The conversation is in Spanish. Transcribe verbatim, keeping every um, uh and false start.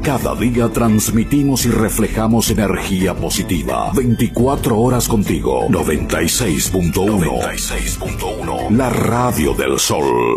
Cada día transmitimos y reflejamos energía positiva. veinticuatro horas contigo. noventa y seis punto uno. La radio del sol.